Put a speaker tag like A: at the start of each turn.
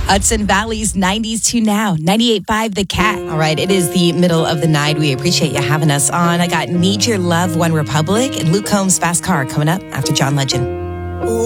A: Hudson Valley's 90s to now. 98.5 The Cat. All right, it is the middle of the night. We appreciate you having us on. I got Need Your Love, One Republic, and Luke Combs' Fast Car coming up after John Legend.